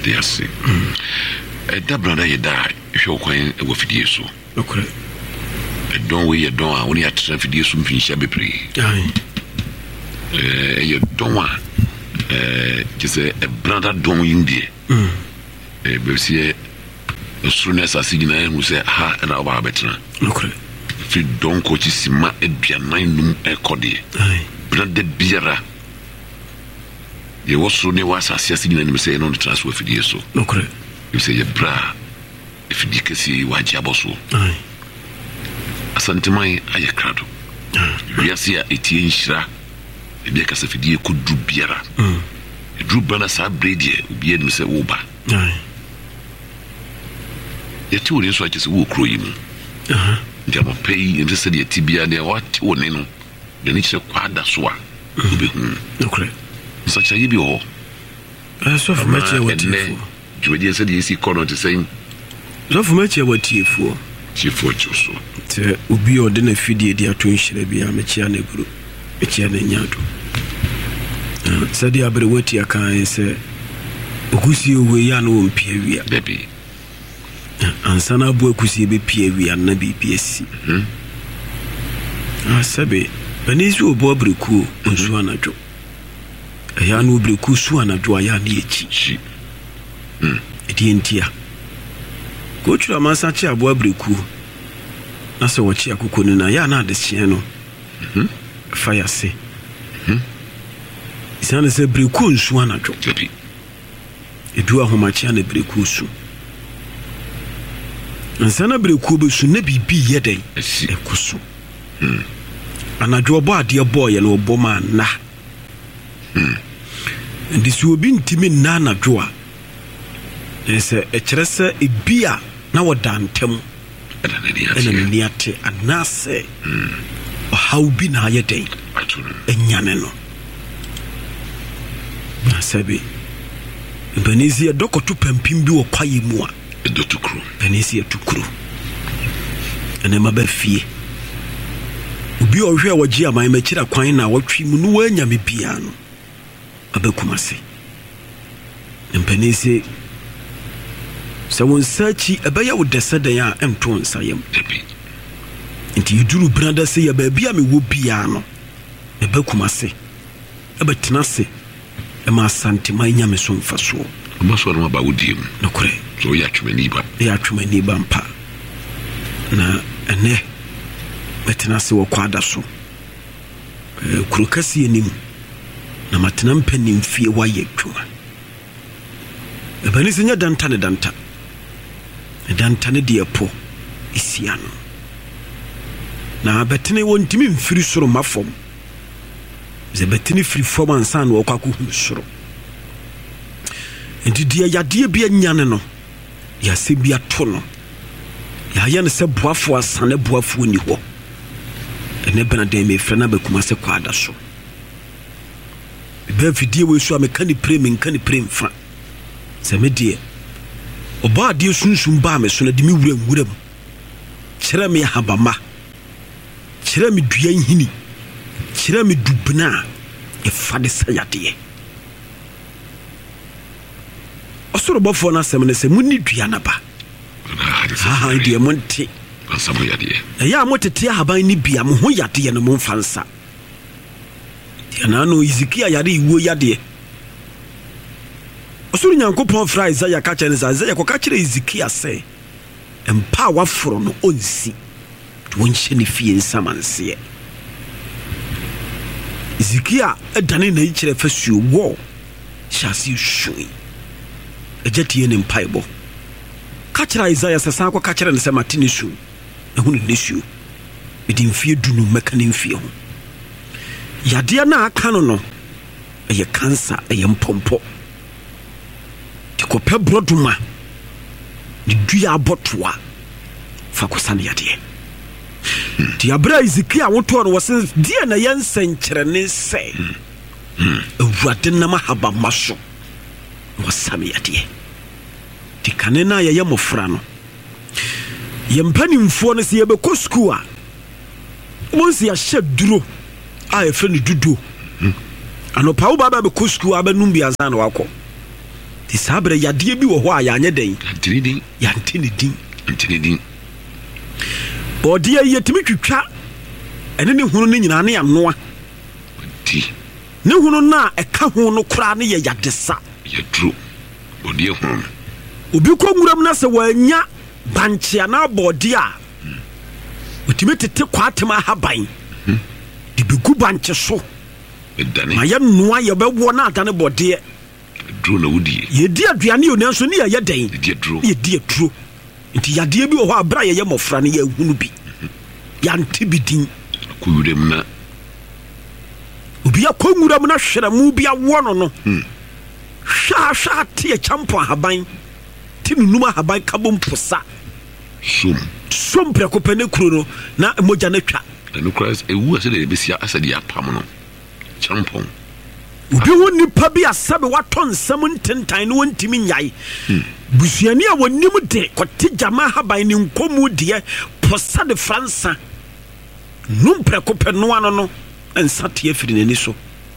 yes. That brother, you die if you're going with you. So, okay. Don't we, you don't only have to feed you something shabby pre. You don't want just a brother don't in there. But see, as soon as I see you, who say, ha, and our better. Okay. If you don't coach his ma, it be a 9 a coddy. Brother Biera. You also know what's assessing and say on the transfer for you. So, okay. You say, bra, if you can see what Jaboso. Asantemai, I a crowd. We are see a 18 shra. Because if you could do Biera, a drew banner sab brady, be able to say, Oba. The two is what is woo crowing. Jama pay in the city Tibia, they what one in the nature quad as one. Okay. Such a yibio. So for much what you said, you see, corner to saying, so for much what you for. She fought you so. Ubi or then a few dear twin shrebi, a Machiane group, Machiane Yato. Said the Aberwati can say, Ukusi, we are no Pia, baby. And Sana Bokusi be Pia, and Nabi PSC. Ah, Sabe, Benizu Bobriku, and Suanajo. A Yanu Briku Suana Joya Nichi. Edientia. Go to a Masacha Bobriku. Nasa wachi akukuni na ya na adesieno. Fire say. Isana se briku nsu anadwo. Edu ahomachi na briku su. Nsana briku be su na bibi yeden ekoso. Anadwo bo ade bo ye na obo ma na. Ndi su obi ntimi na anadwo a. Ese ekyerese ebia na wodantem. Enaniate anase how be na yede enyane no asabe Benizia dokotu pempim bi okwaye mu a edotukru Benizia tukru enema ba fie obi ohwe waji aman makira kwan na watwi mu no wanyame bia no abakumase Benizia so won searchi ebaya wo desedan a ento nsayem nti yiduru brada se ya ba bia me wo bia no ebakumase ebetenase ema santima nyame so mfaso maso no ba wodim no kore so ya twemani ba mpa na ene betenase wo kwada so kurukasi enim na matena mpanim fie waye twuma ebani senya danta ne de po isiano na betene wontimi mfiri soro mafom ze betene firi fom ansan wo kwaku soro enti dia yade bia nyane no ya se bia to no ya ye ne se boafo asane boafo ni ho ene bena de me frena ba kuma se kwada so be fidie we so amekani prem fa se me die oba de sunsun ba me so na de mi wuram kire me habama kire me dua nhini kire me dubna e fade sayade osoro bofo na sem ne se munni dua na ba ha de monte asamo yade ya motete haban ni bia mo ho yade no mo mfansa yana no Ezekiel yade iwo yade osoro nyankopon fra Isaiah ka kire Isaiah ko ka kire Ezekiel se empa waforo no onsi wonche ne fie nsamanse Ezekiel edane na ikire fasuo wo shasi shui ejetie ne mpaibo ka kire Isaiah sesa ko ka kire ne se matini shu ehunu ne shu edin fie dunu mekanin fie ho yade na aka no eye cancer eye mpompo ko pe broduma di dua abotoa fa ko sane yade ti abra Ezekiel woto no wose die na yensenkyere ne se awurade na mahaba maso wasame yade ti kanena ye yemofra no yempanimfo no se yebeko school a wonsi ya sheduro a efe ni dudu anopa wo baba be ko school abanum bi azan wako ti sabre yade bi wo ho a ya anye den antinidin ya antinidin bode yetimi twitwa ene ne hunu ne nyina ne ya noa ti ne hunu na eka ho no kura ne ye yadesa ye dro bode hunu obi ko nguram na se wanya banchia na bode a otimi tete kwatema haban di bigu banche so edane ma ye noa ye bewo na adane bode dro na wudi ye di aduane yo nanso ne ye den ye di dro nti yade bi wo ho abra ye mofra ne ye hunu bi ya ntibidin ko yurem na obi akonguram na hwera mu bi awo no no sha tie champo haban tinunuma haban kabom posa som preko pene kuro no na moja na twa no Christ ewu ase de besia ase de apam no champo obi woni pa bi asabe waton sam ntentan no wontimi nyai busuani a wonim de kote jama haban ni nkomu de posa de fransa num preko peno ano no ensa tie firi nani so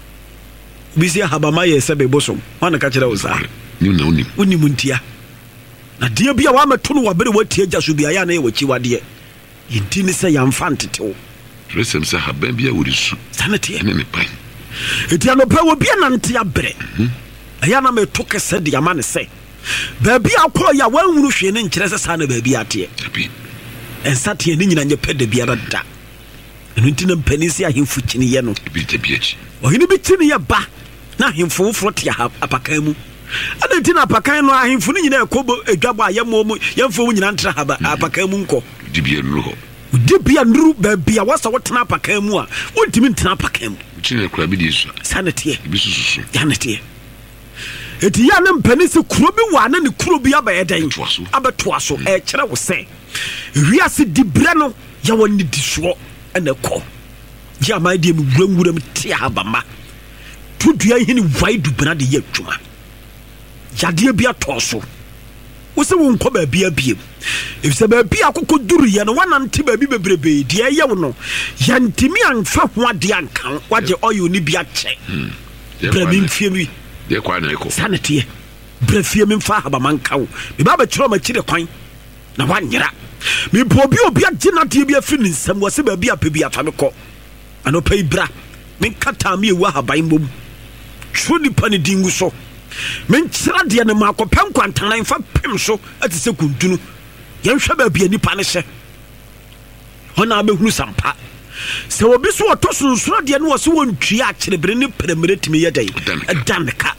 bisi habama ye sebe bosom wana ka kire wo sa ni na onim ntia na de bia wa meto no wabere watie gya so bia ya na ye wachi wade yinti ni se yamfa ntetewo resem se haban bia worisu sanete ne pai etia no pa wo bia nante abere aya na meto kese de ama ne se ba bia akọ ya wanhuru hwe ne nkire se sa na ba bia ate ensa tie ni nyina nye pede bia da nti na mpanisi ahemfu kyini ye no bi tabiachi ohini bi kyini ye ba na ahemfu fro te apakan mu ana nti na apakan no ahemfu ni nyina ekobo edwabo ayemo yemfo mu nyina ntra haba apakan mu nko dibia nuru ho dibia nuru ba bia wasa wotena apakan mu a wontimi ntena apakan mu kyini kura bi di so sanete bi susu ya nete eti ya na mpanisi kuro bi wa na ne kuro bi abayedan abetoa so e kyere wo se wiase dibre no ya woni diso ene ko jama de mu wuram tia habama tudua hini waidu bena de ye adwuma yade bia toso wo se won ko ba bia biem e se ba bia akoko duru ye no wanante ba bi bebrebe de ye wo no yantimi anfa ho ade ankan waje oyo ni bia che brabim fiemi de kwa na eko sanete bra fiemi mfa habama nkan me ba ba kyero ma kire kwan na wanyera me bobi obi agina de bia fi nsam wo se ba bia pe bia fa me ko anopa ibra men kata me ewa haban bom twoni pani dingu so men kyera de ne makopem kwantan fa pem so atise kuntunu yen hwa ba bia nipa ne hye ona be hunu sampa se obi so otosunsun de ne wo se wontua akyerebre ne premere timi ye dan edanka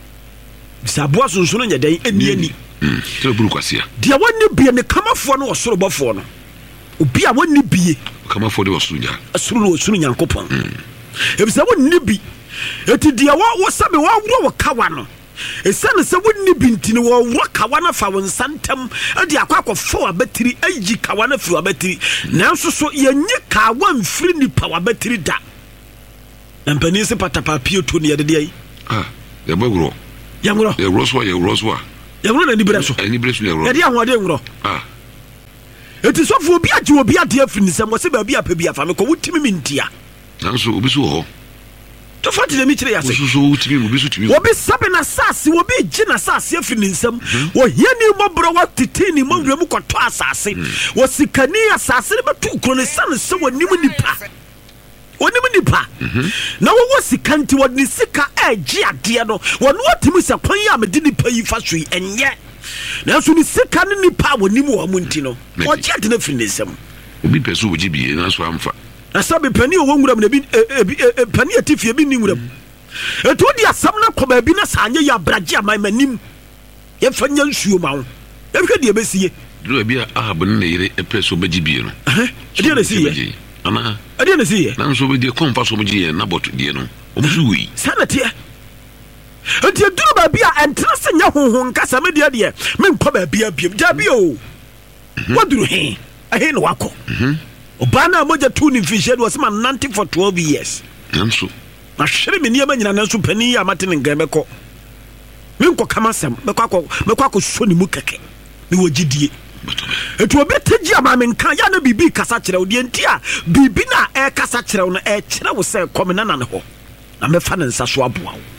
sabo sunsun nya dan eni te buru kwasia de wonni bie ne kamafo no osoro bofo no obi a wonni bie kamafo de osoro nya osoro nyankopon ebisa wonni bi eti de wo sabe wo wuro wo kawa no esane se wonni bi ntini wo wuro kawa na fa won santam ade akwakofo abatiri ayi kawa na fi abatiri nanso so yenye kawa mfiri ni pa abatiri da nampani se patapa pie to ne yede de ayi ya bagro so ya wuro na ni bre so ya de ahode wuro eti so fu obi age obi ade afiri nsem wo se ba bi apa bi afa me ko wutimi mintia nanso obi so ho to fati de mi kire ya se so wutimi obi so timi obi sabe na sase obi gina sase afiri nsem wo hiani mobro wa titini monwre mu koto asase wo sikani asase ne betu kro ne sane se wonim nipa na wo sikanti woni sika agi ade no wono watimi se kwan ya mede nipa yi fa so enye na so ni sika ne nipa wonim wo munti no o gi ade na afiri nsem obi peso wo gibie na so amfa asabe pani wo nwuram na bi pani atifie bi ni nwuram eto di asam na ko ba bi na sanye ya braje amanim ye fanya nsuo ma wo ye hwe de besie duro bi a abon na yire peso ba gibie no de na sie ana ade na sie na so be de kompa so mo gibie na bot de no o musu wi sanate enti duro ba bi a entra se nya honhon kasa me de me nko ba bi abiem ja bi o waduru he ahe no wako Obana moja tu ni fished was man 90 for 12 years. Nanso. Na hwere me niam nyina nanso pani ya mate ne ngameko. Me nko kama sem, mekwa so ni mu keke. Me wogidie. Etu obetegi ama me nka ya na bibi kasa kire wo de ntia bibi na e kasa kire wo na e kire wo se komena na ne ho. Na me fa ne nsa so aboa wo.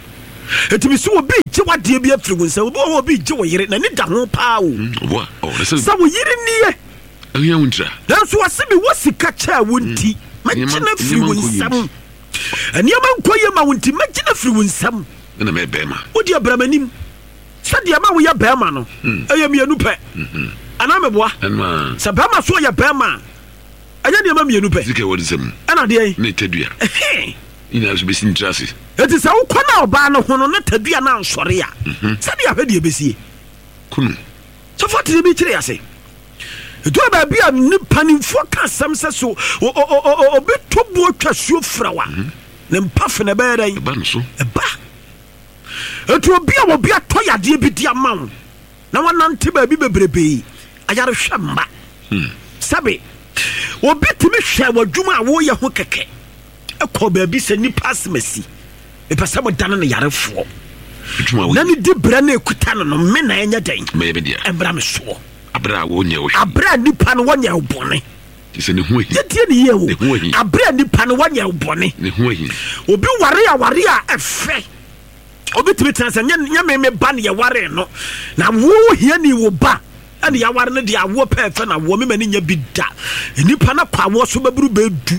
etimi so obi gye wade bi afiri wo nsa obi gye wo yere na ni da ho paa o sa wo yere niye ahia wontra nanso wasemi wasika cha wonti magina firi wo nsam aniama nkoye ma wonti magina firi wo nsam na me bema odi abramanim sadia ma wo ya bema no eyemienu pe ana meboa sa bema so ya bema anya ne ma mienu pe zike wodi sem ana de ne tadua ina so besi ntrase eti sa wo kona oba no hono na tadua na nsore ya sadia hwe de besie kunu so fotire bi kire ase eto ba bia ni panimfo ka samse so obetobo atwasuo frawa ne mpafe na ba dai ba no so ba eto bia wo bia to yade bi dia ma na wanante ba bi bebrebe ayare hwamba sabe obi timi hwe wadwuma a wo ye ho keke ekọ ba bi se nipa asmasi epasa mo dane ne yarefo na ni di bra na ekuta no me na enya dan me be dia embra me so abra wo nye wo abra nipa no wonya obone tise ne ho ahi ye tie ne ye wo abra nipa no wonya obone ne ho ahi obi ware a efe obi timi transa nya me ba ne ye ware no na wo hia ni wo ba ani ya ware ne dia wo pa efe na wo me mani nya bi da nipa na kwa wo so baburu bedu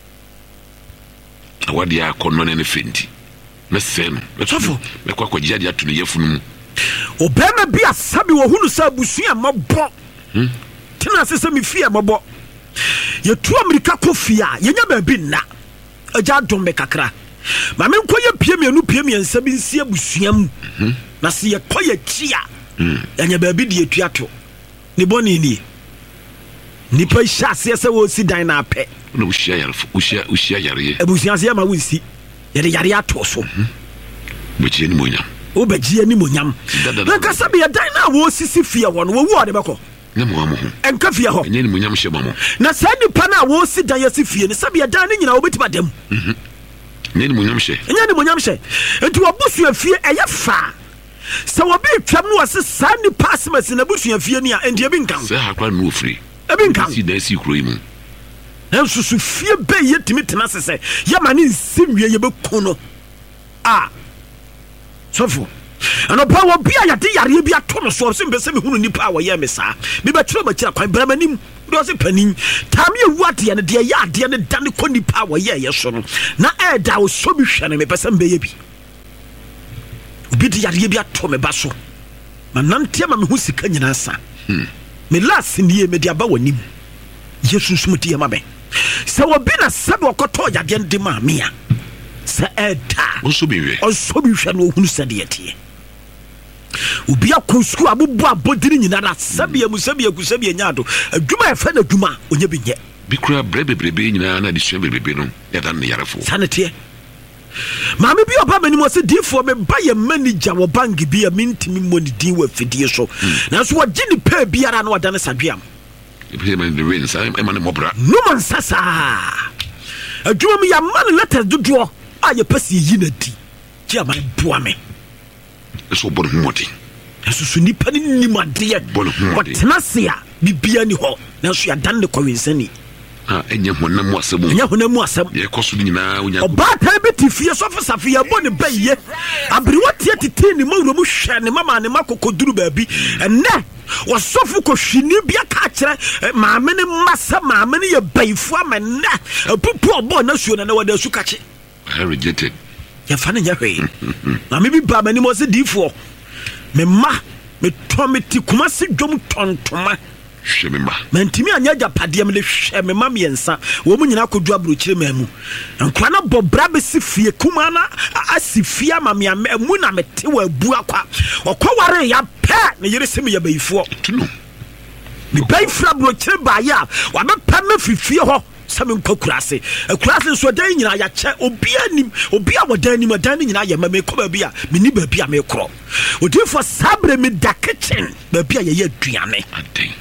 awadi akono ne fenti mesem metofo mekwa kwa jiadi atu ne yefunu mu obema bi asabi wo hunu sa busua mabo tena sese mi fie mabo ye tu amerika kofia ye nya ba bi na aja dom be kakra ma me nkoye pie nsa bi nsia busua mu na se ye koye chia ya nya ba bi de etuato ne boni ni nipa hyase se wo si dan na apɛ na ushia yare ebusua se ma wonsi ye de yare ato so beji ni monyam o beji ni monyam na kasa be dan na wo sisi fie ho no wo ode beko na mo amu enka fie ho enye ni monyam hye mamo na sa nipa na wo si dan ya si fie ne sabe dan ni nyina wo beti badam enye ni monyam hye enti wo busua fie eye fa sa wo bi twam no wase sa nipa asmasi na busua fie ni a enti ebi nkan se ha kwa no ofri ebi nkan si dan si kuro yi mu na susu fie be yetimi tena sese ya mane nsimwie ye beku no sofo ano pa wo bia yade yare bi ato no so se mbese me hunu nipa a wo ye me saa me be tro ma kira kwan bramanim do se panin tam ye wuade ne de ya ade ne dane ko nipa a wo ye so no na eda wo so bi hwane me pese mbe ye bi obi de yare bi ato me ba so manante ma me hu sika nyina sa me last nie me de aba wanim yesu sumti ma be se wo bi na sabe okoto yade ndi ma me a se eda oso bi hwe no hunu sade yete obi akonsku abubu abodiri nyina na sabe amusabe nyaado adwuma efa na adwuma onye bi nye bi kura brebebrebe nyina na de sua bebrebe no ya dan ne yarefo sanete maame bi oba mani mo se difo me ba ye manager wo bank bi a mintimi mo ni din wa fidie so na so wo gini pa biara na wadane sadweam ebi man the rain sa e man mobra no man sasa adwuma mi ya man letters dodo a ye pese yi na di ki ama boa me so bon humodi eso so nipa ni nimade watena se a bibia ni ho na so ya dan ne kwensani enye honam asem ye koso nyina onya oba ta betifie so fa safia bo ne baye abri watie tete ni mawro mu hwe ne mama ne makokoduru baabi enne wasofu ko hwini bia ka kire maame ne masa maame ne ye baifu amenne pupu obo na suo na wada su kache I rejected ya fa ne nya hwe na me bi ba mani mo se difo me ma me to me ti kuma se dwom tontoma shemema mantimi anya japade me le hwe me ma miensa wo mu nyina kodu abrochire mamu nkwa na bobra be sifie kuma na asifia ma me mu na mete wa abu akwa okwaware ya pe ne yere semi ya baifo tuno me baifra brochire ba ya wa me pa me fifie ho sami nkokurase akurase so dan nyina ya che obia wadan nim dan nyina ya me ko ba bia me ni ba bia me kro odifo sabre me da kitchen ba bia ye aduane aden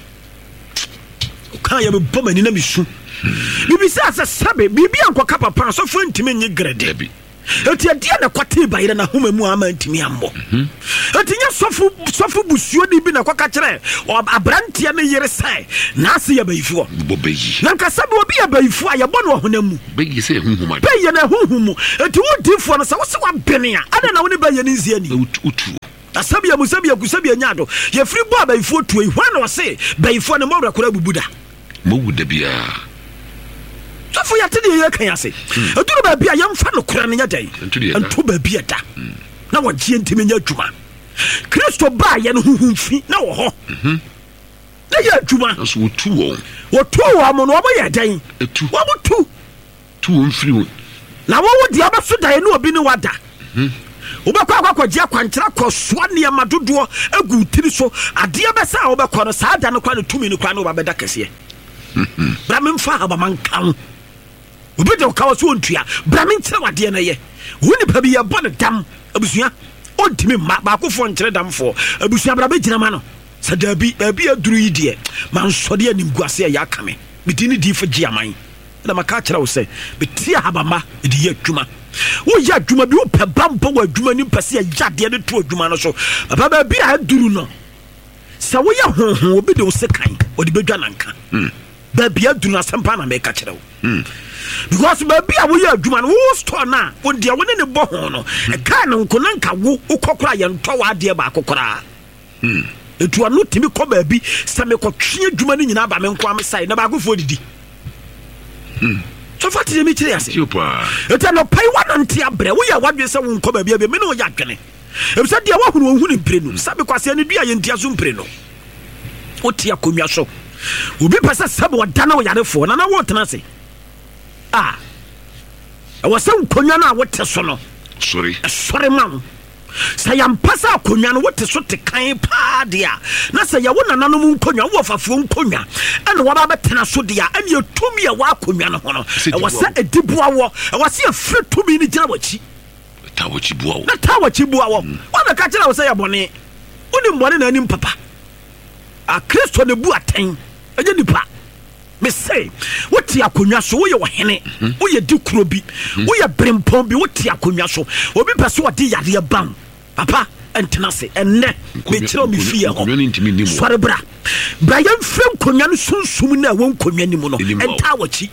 kan ya me bomani na me su bibi sa sabe bibi anko kapa pan so fo ntime nyi grede eti adia na kwate bayire na homa mu ama ntimi ambo eti nya sofo busuo ni bi na kwaka kire abrantia ne yere sai na ase ya bayifo bobeyi na nka sabe obi ya bayifo a yebo no honam mu beyi se hunhuma beyi na hunhumu eti wodifo no sa wo se wa benia ada na woni beyi ne nzie ni utu asabia musabia kusabia nyado ye free boy bayifo tuwe hwana wase bayifo ne mawra kura bubuda mawuda bia sofo ya tede ye kan ase aduru ba bia yemfa no kura ne nyadai anto ba bia da na wagye ntimi nya adwuma Kristo ba ye no huhumfi na wo ho na ye adwuma so wotu wo mo no wo ye dan wo wotu tu mfiri wo na wo di abaso dan ne obi ne wada wobekwa akwaje akwankyera kosoa ne amadodo agu tiri so ade besa wobekwa no saa da no kwa ne tumi ne kwa no babeda kese bra memfa haba mankan obi de kawo so ontua bra menkyere wade na ye woni pa bi ye bone dam abusua ontimi ba ko fo nkyere dam fo abusua bra be gyina ma no sadabi aduru yi de man sode anim guase ya kame bitini di fa giaman na maka kyerɛ wo sɛ betie habama de yɛ adwuma wo yɛ adwuma bi wo pɛ bampo wo adwuma ni pɛ sɛ yadeɛ de to adwuma no so baba bi a aduru no sɛ wo yɛ honhon obi de wo se kan o de bedwa nanka ba bi aduru na sempa na meka kyerɛ wo because ba bi a wo yɛ adwuma no wo store na wo de wo ne ne bɔ ho no ka na nkona nka wo kokora yɛ ntɔ wa adeɛ ba kokora etu anu timi kɔ ba bi sɛ me kɔ twe adwuma ni nyina ba me nko am sai na ba agofo didi so fati de mi kire ase eta no pai wanante abre wo ya wadwe se wo nko ba bia me no ya adwene e bisa dia wo hunu mpre no sabe kwase ne dua ye ntia so mpre no o tia konwa so obi pesa sabe wadana wo yarefo na wo tena se e wo se konwa na wo te so no sorry man sa yampasa akonwa no wote so te kan pa dia na sa ya wona nanom nkonwa wo fafo nkonwa ene wo ba betena so dia ene etumi ya wa akonwa no ho no e wo sa ediboa wo e wo se afre tumi ni gina wachi tawachi bua wo na tawachi bua wo wo be ka kira wo sa ya bone oni mbone na anim papa a Kristo ne bu aten eje nipa me say wote akonwa so wo ye wo hene wo ye dikuro bi wo ye brempon bi wote akonwa so obi pese wo de yade ban papa entena se enne me kire mi fie ho sore bra yam frem konwa no sunsum na won konwa ni mu no enta wachi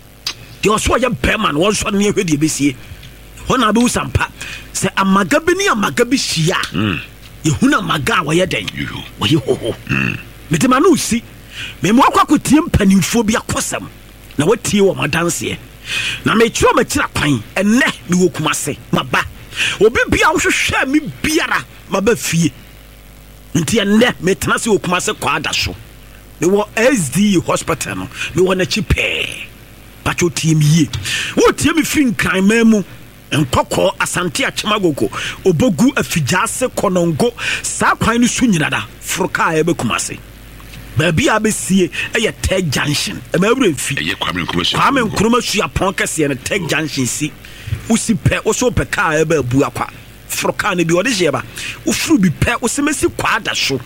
de oso ye beman won so ne hwede besie hona be usampa se amaga bi ni amaga bi hia ye huna maga wo ye den wo ye ho metima no si me mo akwa kotie mpanimfo bi akosam na watie wo madanse na me kiro ma kira kwan enne me wo kumase maba obi bia wo hwehwe mi biara maba fie nti enne me tena se wo kumase kwa ada so me wo SD hospital no me wo na chipe pacho team yie wo tie me fin kan mamu nkoko asante achemagoko obogu afijase konongo sa kwan no su nyinada froka ebe kumase baby abesie eye Tech Junction e ma wura fi eye Kwame Nkrumah su apon kase ne Tech Junction si usi pe o so pe ka e ba bu akwa froka ne bi ode jeba o furu bi pe o se mesi kwa da so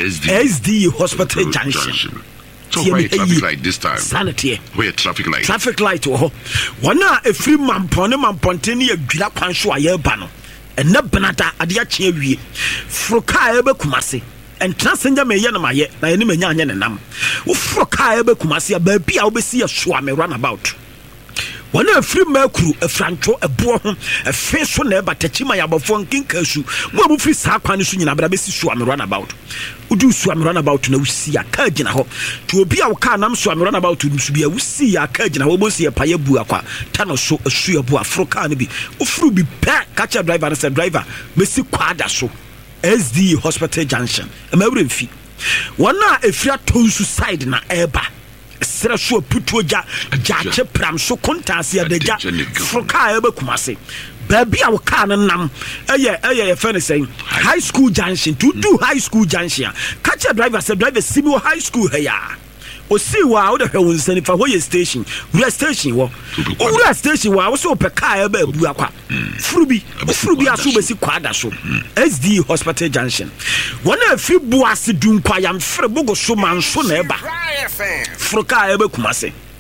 SD Hospital Junction so why traffic light this time sanity where traffic light wo wana e free mamponte ne adwira kwan so aye ba no ena benata ade a kye awie froka e ba kumase and transcender me yana maye na ye me nya ne nam wo fro ka e be kumase ba bia wo be si ye so am run about wana afiri makuru afranto ebo ho afi so na e batachi ma yabofo nkinka su mo abu firi saa kwan so nyina bra be si so am run about udu so am run about na usi aka gina ho to obi a wo ka nam so am run about du su bia usi aka gina ho bo si e pa ye bu akwa ta no so asu abu afro ka ne bi wo furu bi pa catch driver na say driver me si kwada so SD Hospital Junction emawure mfi wana efia tonsu side na eba sere so putuoja jache pram so kontase adaja froka eba kumase baby a woka nam eye fene say high school junction to do high school junction catch a driver say driver simi high school here o si wa o de hwe nsani fa ho ye station we station wo o station wa wo so pe car eba bu akwa furubi aso be si kwada so SD Hospital Junction wona afi bu ase dunkwa yam fre bogo so man so na eba froka eba kumase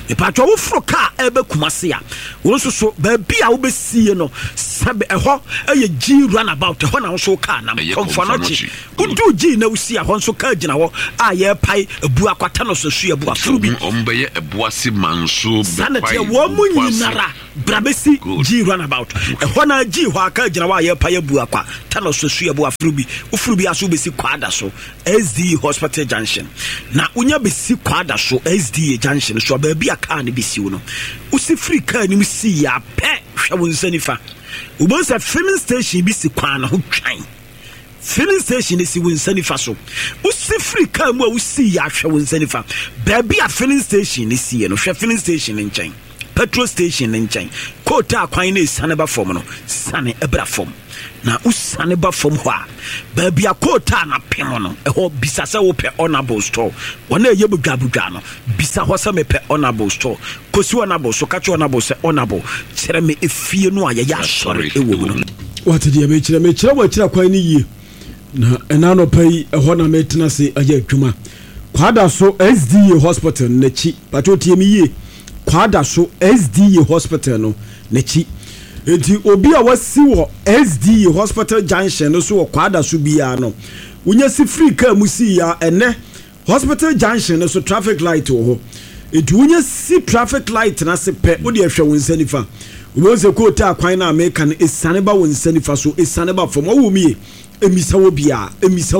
Patro wo fro car ebe Kumasi a wo nso so ba bia wo besie no sabe eho eye G runabout eho na wo so car na komfonochi udu G na usi a ho nso car gina ho a ye pai ebu akwata no so su ebu afuru bi ombeye ebuase manso be pai wo munyinara brabesi G runabout eho na G ho aka gina wa ye pai ebu akwa ta no so su ebu afuru bi aso besi kwada so SD Hospital Junction na unya besi kwada so SD Junction so ba bia car ne besi wo no usi free car ni si ya pe hwa won sanifa ubonsa filling station bi si kwan na ho twan filling station is won sanifa so usi free car mu a usi ya hwa won sanifa ba bia filling station is no hwa filling station in chain petrol station in chain kota kwan na sane ba form no sane ebra form na usane ba from ho a ba bia kota na pemo no eho bisasa wo pe honorable store wona ye budwabudwa no bisa ho se me pe honorable store kosi honorable so ka che honorable se honorable kire me efie no aye ya sori ewo no wate dia me kire wa kire kwan ni yie na enano pai eho na metena se aye adwuma kwada so SDA hospital na chi pato tie me yie kwada so SDA hospital no na chi enti obi a wasi wo SDA Hospital Junction no so wo kwada so bia no unya si free car musi ya ene Hospital Junction no so traffic light wo ho enti unya si traffic light na se pe wo de hwe won sanifa wo se ko ta kwan na America no esane ba won sanifa so esane ba fom wo mi emisa wo bia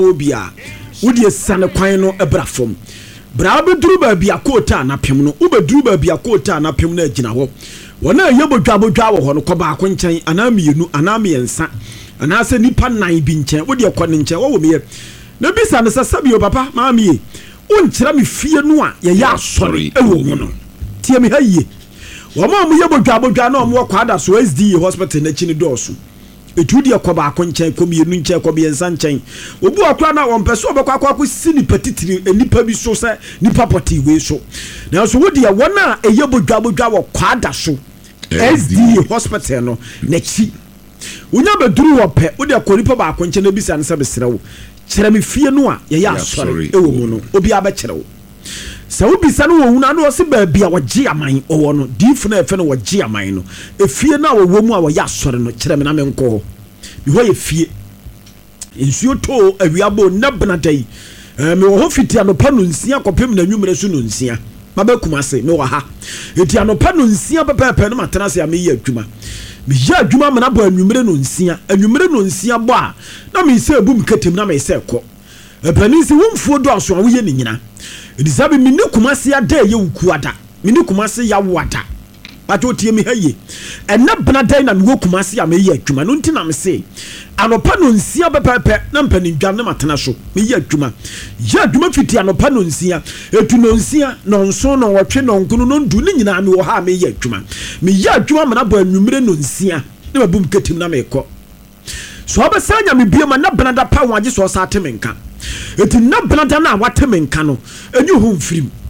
wo de esane kwan no ebra fom bra be duru ba bia ko ta na pem no wo be duru ba bia ko ta na pem na agina ho wona yebodwabodwa wo ho no koba ko nchen anamienu anamiensa anase nipa nan bi nchen wo de kwone nchen wo me na bisa ne sasabio papa maami unkyira me fie no a ye ya asori ewo mu no tie me haye wo ma mu yebodwabodwa na mo kwada so SDA hospital na chini dosu etudi koba ko nchen komienu nchen kobiensa nchen obu akwa na wo mpeso obekwa kwa si ni patitiri enipa bi so se nipa poti we so na so wo de wona eyebodwabodwa wo kwada so SDA hospital no na chi unya beduru wo pe wo de akonipa ba akonche na bisa nsa besrewo kire me fie no a ye ya asori ewo mu no obi aba kirewo sa wo bisa no wo huna no wo se ba bia wo gi aman owo no difu na efe no wo gi aman no efie na wo mu a wo ya asori no kire me na me nko bi ho ye fie ensuo to awiabo na benadai me wo ho fiti anopa no nsia kopem na nwumre so no nsia mabe Kumasi me wo ha eti anopa no nsia pepepe no matena se ameyi adwuma me ya adwuma me na bo anwumre no nsia bo a na me se ebu mketem na me se ko epani se womfuo do aso a wo ye ni nyina edi sabe me ne Kumasi ada ye wuku ada me ne Kumasi ya wada bato tie me haye ena benadai na wo Kumasi ameyi adwuma no ntina me se anopa no nsia pepepe na mpani dwa na matena so me ya adwuma fiti anopa no nsia etu no nsia no nso no wotwe no nkunu no ndu ni nyina me wo ha me ya adwuma me na bo anwumre no nsia na babum ketim na me ko so obesanya me biema na benada pa waje so sa temenka eti na benada na watemenka no enyu hu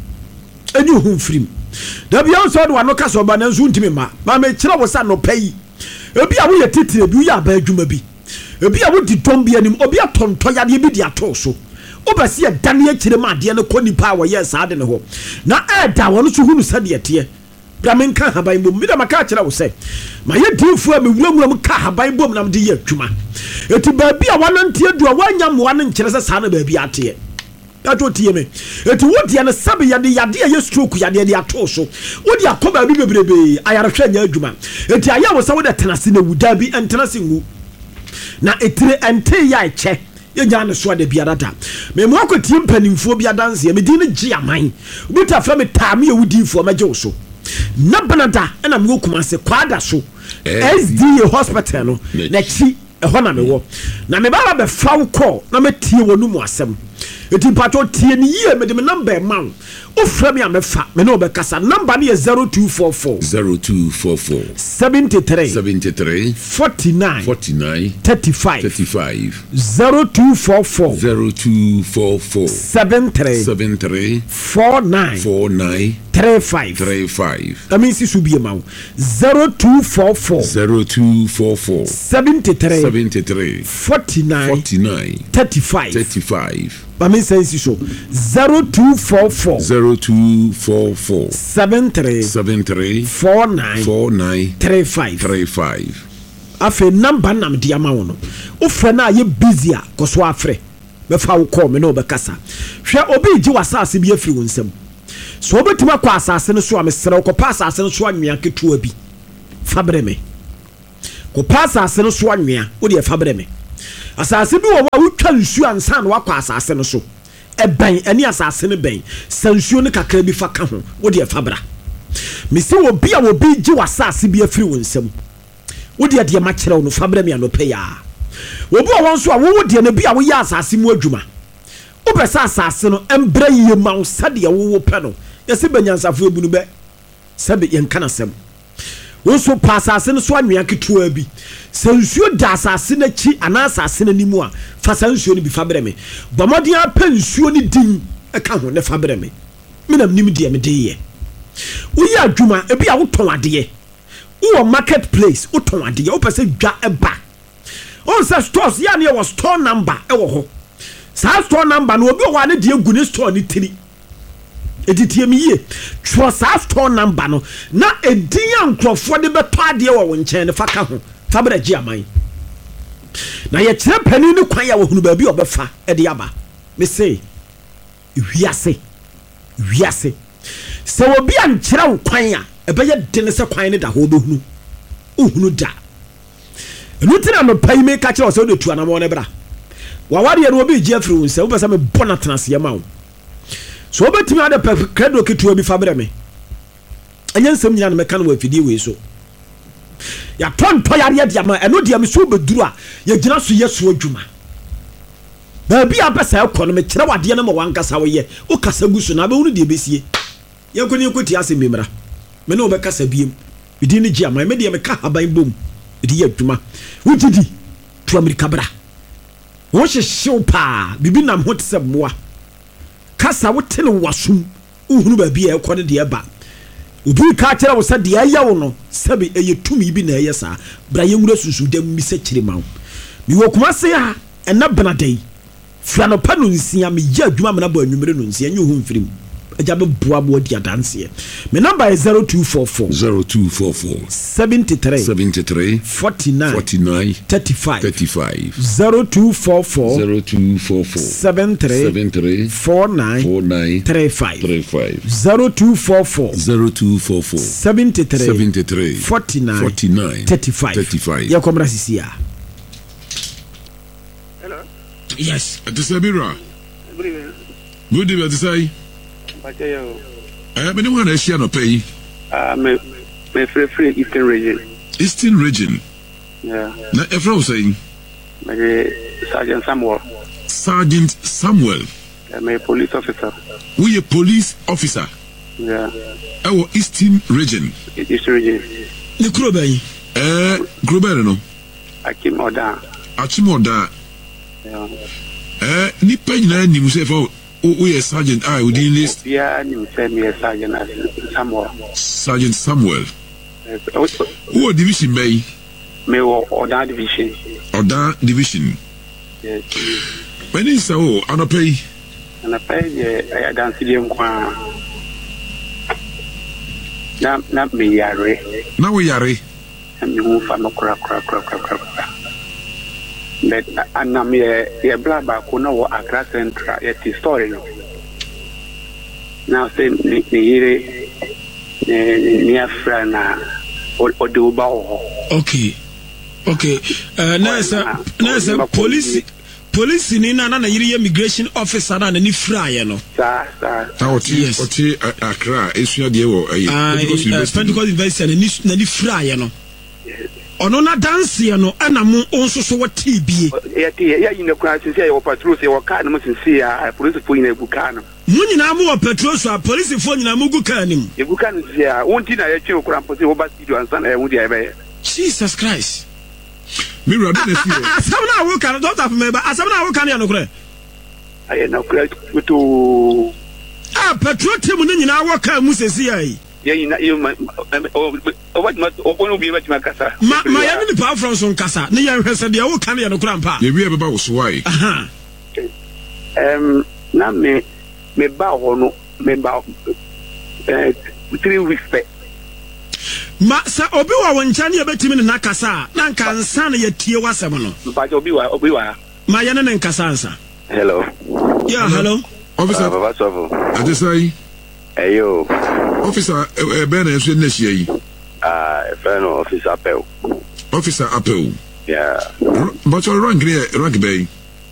mfirim da bia so do wanoka so ba na nzu ntimi ma me kira wo sa no pai ebi a wo ye titire bi wo ya ba adwuma bi ebi a wo di tombi anim obi atonto yade bi di ato so obasi e dane akire ma de ne koni pa wo ye sa de ne ho na da wono so hunu sa de ete bra men ka haban bom mi da maka kira wo se ma ye dinfu a me wuram ka haban bom na me de ye adwuma eti ba bi a wanante adu a wanya mo wan nkire se sa na ba bi ate ato tie me eti wodi na sabe yade ye stroke yade de ato so wodi akoba bi bebrebe ayarhwa nya adwuma eti aya wo sa wo de tenase na wuda bi entenase ngu na etire ente ya eche ye nya ne so de biara da me mo akotie mpanimfo bia danse me di ne gi aman buta fra me taame ye wudifo ma gye so na banada na me Kumasi kwada so SDA hospital no na chi eho na me wo na me ba be fawo call na me tie wonu mu asem eti pato tie ni ye me de me number ma o fra me amefa me no be kasa number ni 0244 73 49 35 0244 73 49 35. That means it should be a 0244 73 49 35. That means it's so 0244 73 49 35. Afe number nam di ama wono ofre na ye busy a koso afre be fa wo call me no be kasa hwe obi ji wasase bi afiri wonsam so obetima kwa asase no so a mesere ko pa asase no so anwea keto abi fabre me ko pa asase no so anwea wo de fabre me asase bi wo wa wotwa nsu ansa na wakwa asase no so eban ani asase no ben sansuo no kakra bi fa ka ho wo de fabra me se obi a obi ji wasase bi afiri wonsam wodi ade ma kyerɛ no fabra me anope ya obi a won so a wo de na bi a wo ya asase mu adwuma wo pesa asase no embra yie ma wo sade wo pɛ no yɛse banyansafo ebu no bɛ sabe yɛnka na sɛm wo so pa asase no so anwea ketua bi sansuo da asase na chi ana asase na nimu a fa sansuo no bi fabra me bɔmɔden apɛ nsuo ni din ɛka ho ne fabra me menam nim de me de ye wo ya adwuma ebi a wo tɔn ade wo marketplace wo ton ade wo pese dwa eba on say stores ya na was store number e wo ho sa store number no obi wo ane de egu ne store ni tiri editie mi ye tro sa store number no na edin ankrofo de beto ade wo nchen ne faka ho fa bra gi aman na ye kire pani ni kwan ya wo hunu ba bi obefa e de aba me say wiase se obi an kire wo kwan ya ebeye dene se kwan ne da ho behunu ohunu da enu tira me pai me ka kire o se o de tu anamo ne bra wa ware ye no obi gi afiri won se wo pesa me bona transe ye ma wo so obetimi ade credo ketu abi fabre me anya nsem nyina me kan wa fidie we so ya tonto yare dia ma eno dia me so beduru a ye gina so yeso adwuma ba bi apesa ekọ no me kire wade ne ma wankasa wo ye o kasa gusu na be hunu de besie ye ko ni ko ti ase memra me no be kasa biem bidi ni gia ma me de me ka haban bom bidi ye adwuma wutidi to America bra wo hyehyw pa bibi nam ho tse moa kasa wote no wasum uhunu ba bi e ekọ ne de ba obi ka kire wo se de ya wo no sebe eye tumi bi na eye sa bra ye nwura susu dem mi se kire ma mi wo kuma se ha ena benadai fia no pa no nsia me ya adwuma me na ba anwumere no nsia nye ho mfirim eja be boa bo di adanse me number is 0244 73 49 35 0244 73 49 35 0244 73 49 35 ya komra sisia. Hello. Yes, Atisabira. Good evening, Atisai. Me no one Asia no pay. Me free Eastern region. Eastern region. Yeah. Na Efra saying. Sergeant Samuel. Sergeant Samuel. Me police officer. We a police officer. Yeah. Our Eastern region. Eastern region. Ni Grobe. Grobe no. Achimoda. Yeah. Ni pay na ni musefa. We are Sergeant I within list. Yeah, you send me a Sergeant Samuel. Sergeant Samuel. Who division may? Me Oda division. Oda division. Yes. When is so? And I pay. I dance the kwa. Na me yare. Now we are. And me move from crack. But I'm me a blabber who know what Accra Central yet story. Now say near Frana or do bow. Okay. Nasa police in na yiri immigration officer na ni fry no. Sir. Yes. Oti Accra esu de wo Pentecost University na ni fry no. Ono na dance no ana mo onso so wati bie ya yin kwa say your patrol say your car no since ya police for yin egu car no mu nyina mo patrol so police for nyina mo gu car nim egu car no ya wonti na ya chew kura mposi wo ba studio ansa na ya wudi ebe Jesus Christ me rada na see asam na wo kan don't have me ba asam na wo kan ya no kure aye na kure to Ah, petrol team no nyina wo ka mu sesi ai. Yeah, you what be what makasa. Ma ya ni pa from son kasa. Ne ya hwese de wo ka ne ya no kura mpa. Ye wi e beba wo so wai. Aha. Na me ba ho no me ba 3 weeks pe. Ma sa obi wa woncha ne betimi ne nakasa na nka nsa ne ya tie wasem no. Ba obi wa. Ma ya ne nkasa ansa. Hello. Yeah, hello. Officer. Baba Sofo. Adesai. Ayo. Officer Ben enso na hia yi. Friend officer Apel. Officer Apel. Yeah. But your rank bay.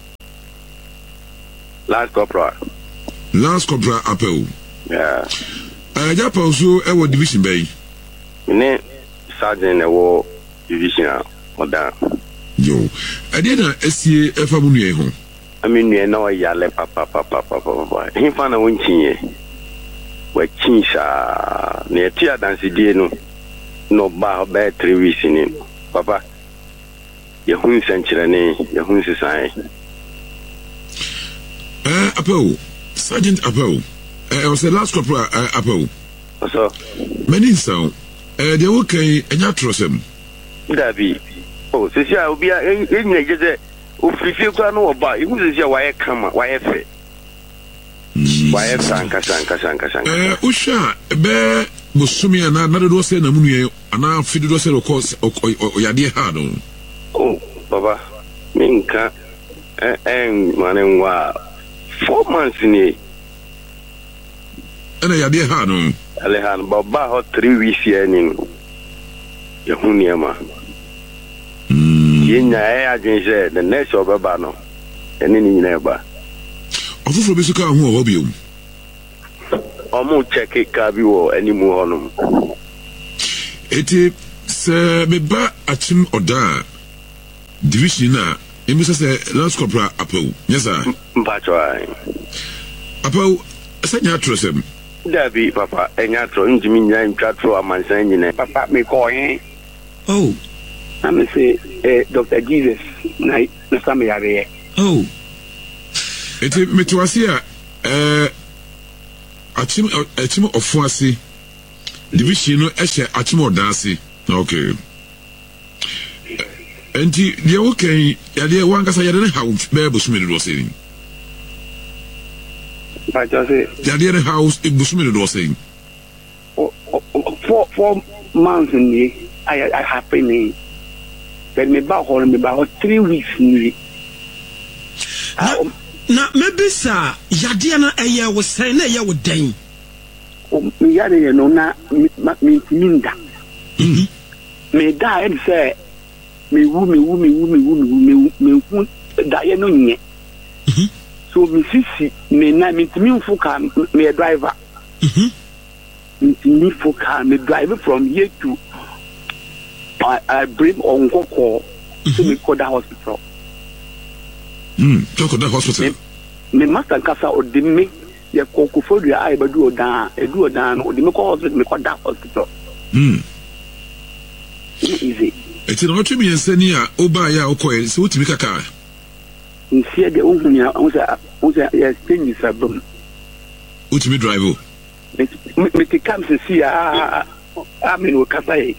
Last corporal Apel. Yeah. Japan so e wo division bay. Ne sergeant e wo division oda. Yo. Ade na esie efa mu nue ho. Ami nue na o yale papa. Hin fa na wonchie. Wa chinsha ne tia dance die no ba 3 weeks ni. Papa. Ye hun senchire ne, ye hun sisan. Apel. Sergeant Apel. Was the last corporal Apel. So, many sound. They okay enya trosem. Dabi. Oh, sisia obi a enye je o frifie kwa no oba. Ihu sisia wa ye kama, wa ye fe. Wa ye sanka. Usha be busumi na do se na munue ana fidu do se o course o yade ha no. Oh, baba. Minka manenwa 4 months ni. Ana yade ha no. Alehan baba ho 3 weeks here ni. Ye huniema. Yenya agenje the next obaba no. Eni ni nyina ba. Ofufro bi so ka ho obi o. Omo check ka bi wo eni mu honum. Eti se beba achim oda division na emisa se last corporal Apel. Yes sir. Mpacho ai. Apel sanya trosem. Dabi papa enya tro njimi nya ntwatro amansan nyine. Papa me ko yin. Oh. I'm say Dr. Jesus na some yare. Oh. Eti metwase a achim ofuase division no ehye achim odanse. Okay. Enti dia okay ya dia wankasa ya ne house be busumi do saying. I just say Ya dia house e busumi do saying. 4 months ni I happen but me ba hol me ba 3 weeks ni. Na maybe sa yade na eye wo sai na eye wo dan. Me yade no na me minda. Me da e say me wu da ye no nye. So me sisi me na me timi mfuka me driver. Me timi mfuka me drive from here to I bring on Koko to me Koda hospital. Koda hospital. Me master kasa odimi ye Koko for the eye but do down odimi ko hospital me Koda hospital. Easy. It's an autumn seni a oba ya okoye so utimi kaka. Nsia de ohunya onse ya stage sabum. Utimi drive. Me te kam se si a me no kasa e.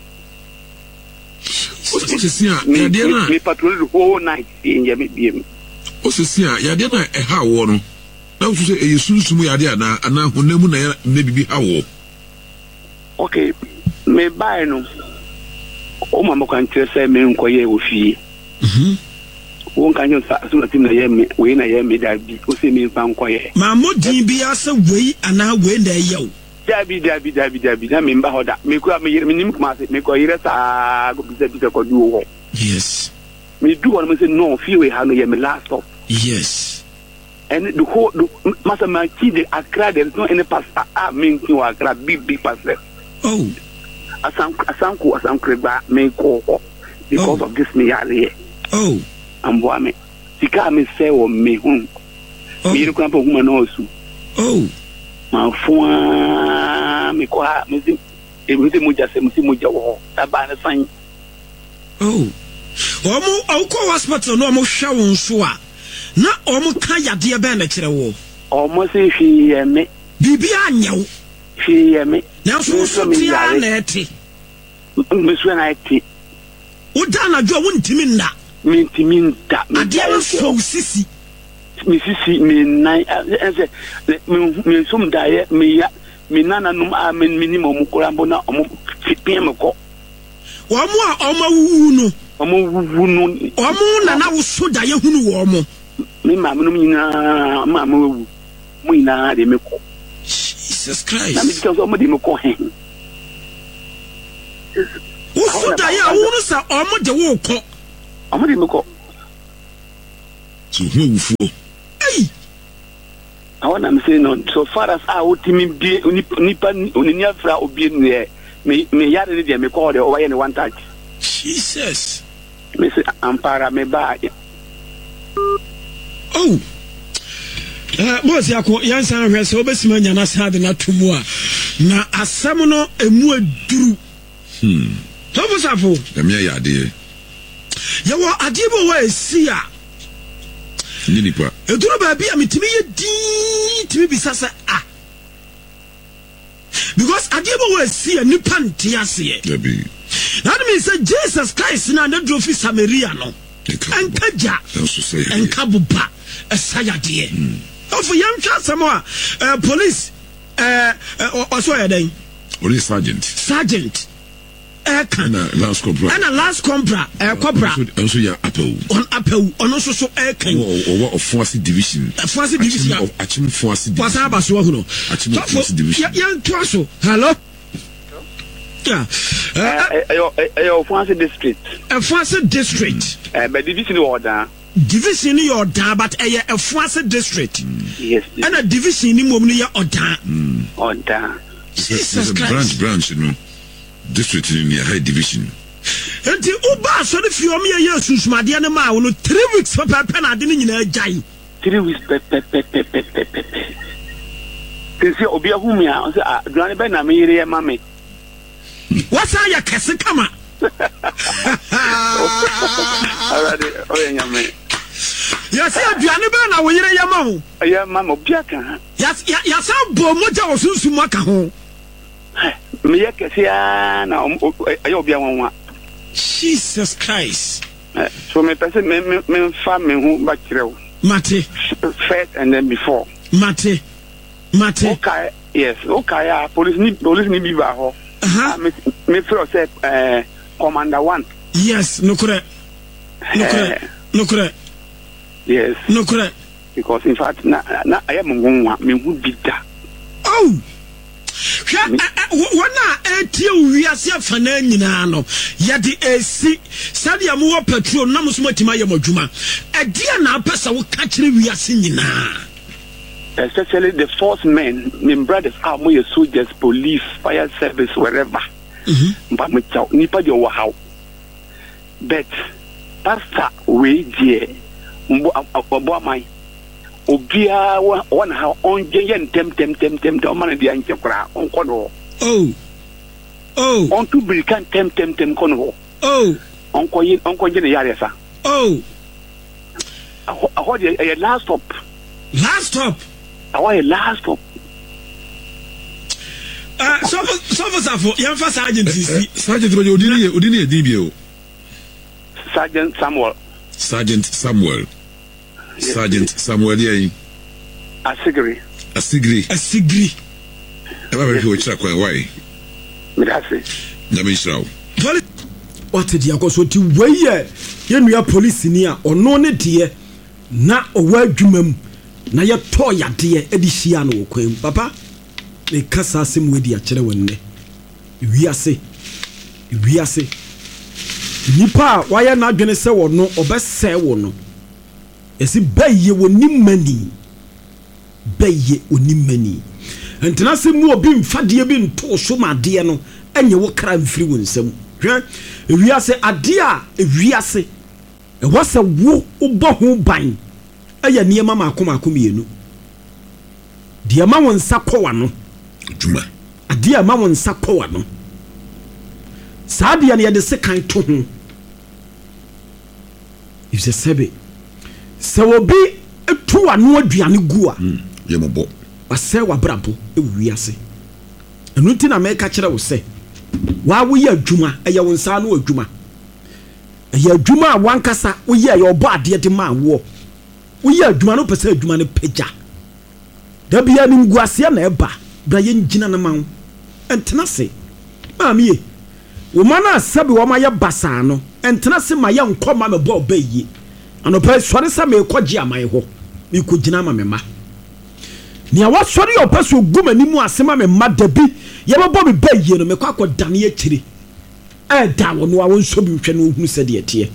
Osisi a yade na me patrol the whole night in ya me biem. Osisi a yade na e ha wo no. Na usu se e yesunsumu yade ana honamu na bibi ha wo. Okay, me buy no. O mama kan say me nkoye ofie. Won kan yo sa so tim na ye me we na ye me da bi o se me fa nkoye. Ma modin bi asa wei ana wei na ye o. Dabi na me mba hoda. Me ko me yire me nim kuma se me ko yire sa go bi se ko du wo. Yes. Me do one me say no feel we ha no ye me last stop. Yes. And the whole master man key the Accra there is no any pastor mean to Accra big pastor. Oh. Asam Kreba me ko because of this me yare. Oh. Amboa me. Sika me say o me hu. Me ru kan po huma no su. Oh. Ma fua me ko ha me si e me si moja wo. Taba na san. Oh. Omo awko hospital no omo hwa won so a. Na omo ka yade be na kire wo. Omo se hwi me bibia nyew hwe me na so tia na eti me so na eti uda na jo wontimi nda mentimi nda ade so sisi me sisi me nai ense me sum dae me ya me nana num a me minimum kora mbona omo pipia me ko omo a omo no omo na wo so dae hunu wo omo me ma no nyina ma ma wu mu nyina de me ko Jesus Christ na me tell so de me ko he wo so dae a wo no sa omo de wo ko omo de me ko so hu wu fu I want to say no. So far as I would be nipa oninia fra obi me yare ni de me call the over any one touch. Jesus. Me say ampara me ba. Oh. Boss yako yansan hwe so obesima nya na sade na tumu a na asam no emu aduru. Tobusafo. Dem ya ade. Yawo ade bo wa esi a Ninipa. Eduru ba bia metimi ye din timi bisasa because adiebo we see nipa ntiase Debi. That means that Jesus Christ na na drofi Samaria no enkaja enkabuba esayade of yamtwa samo police oso yeden police sergeant last compra corpora also ya apel on so kan or force division of achim force division aba so hu no force division yan to so hello yeah ayo force district but division order your order but a force district yes and a division ni mom no ya order Jesus Christ branch you know district in the high division. Enti uba so the fiom ye susumade ne ma wo 3 weeks papa na ade ni nyina agyan 3 weeks Tinsi obi ahumi a say aduane be na me yire ma me wasa ya kese kama already oya nyame ya say aduane be na wo yire ya ma wo ya ma mo bia kan ya sa bo moja wo susum aka ho me yekesia na ayo bia wanwa Jesus Christ so me person me fa me hu ba kirew mate first and then before mate okay yes okay police ni bi ba ho me feel say commander 1 yes no correct yes no correct because in fact na I am ngonwa me hu bida oh wana etie wiase afana nyina no yade esi sadia mo wo petrol na mo so matima ye madwuma edia na apesa wo ka kire wiase nyina especially the force men my brothers are more soldiers police fire service wherever but me tell nipa de wo how but pastor we die mbo amai obia one how on yen tem man dia nkekura onkono on to be can tem kono onko yen yare sa aho de last stop aho last stop so yamfa sergeant sisi sergeant bo odini edibio Sergeant Samuel ye Asigri eba be ho chira kwa why medase na me shirawo what dia ko so ti weye ye nua police ni a ono ne de na owa adwumam na ye to yade edi hia no kwam papa e kasa asem we di a kire wonne wiase nipa waya na adwene se wono obese wono esi beye onimani entena se mu obi mfade bi nto so made no enye wo kra mfiri wonsam hwe ewiase ade a ewiase e wose wo ubo ho ban aya niema makoma mienu de ma won sakwa no djuma ade a ma won sakwa no saade ya ne de sekan to ho if se sebe se obi etu ano aduane gu a ye mobo wasɛ wabrabo ewi ase enu nti na meka kyerɛ wo sɛ wa wo yɛ adwuma ɛyɛ wo nsa no adwuma ɛyɛ adwuma a wankasa wo yɛ ɔbɔ adeɛ de ma wo yɛ adwuma no pɛsɛ adwuma no pagya da bia ni nguase na ɛba bra yɛ ngina na ma wo ɛntena se maame ye wo ma na asabi wo ma yɛ basa no ɛntena se ma yɛ nkɔma me bɔ ɔba yie anɔpɛ sɔre sa me kɔgye aman ho me kɔgyina ma me ma ni awa sɔre yɛ ɔpɛ so gu manimu asema me ma dabi yɛbɛbɔ me ba yie no me kɔ akɔdane akyire ɛda wo no a wo nso bi hwɛ no ohunu sɛ deɛ teɛ